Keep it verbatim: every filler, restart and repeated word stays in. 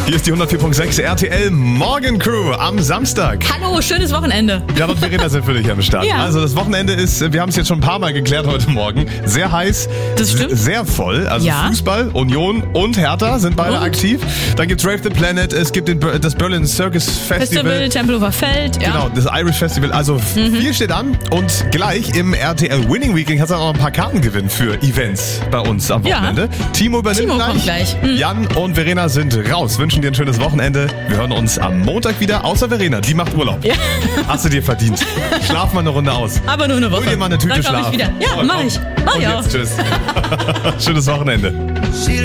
Hier ist die hundertvier Punkt sechs R T L Morgencrew am Samstag. Hallo, schönes Wochenende. Ja, und Verena sind für dich am Start. Ja. Also das Wochenende ist, wir haben es jetzt schon ein paar Mal geklärt heute Morgen, sehr heiß, Das stimmt. s- sehr voll. Also Ja. Fußball, Union und Hertha sind beide Und? aktiv. Dann gibt's Rave the Planet, es gibt den, Ber- das Berlin Circus Festival. Festival, Tempelhofer Feld, ja. Genau, das Irish Festival. Also Mhm. viel steht an und gleich im R T L Winning Weekend kannst du auch noch ein paar Karten gewinnen für Events bei uns am Ja. Wochenende. Timo übernimmt Timo gleich. kommt gleich. Mhm. Jan und Verena sind raus. Wünschen dir ein schönes Wochenende. Wir hören uns am Montag wieder, außer Verena, die macht Urlaub. Ja. Hast du dir verdient. Schlaf mal eine Runde aus. Aber nur eine Woche. Hol dir mal eine Tüte Dann komm Schlaf. ich wieder. Ja, So, mach komm. ich. Mach Und ich auch. jetzt tschüss. Schönes Wochenende.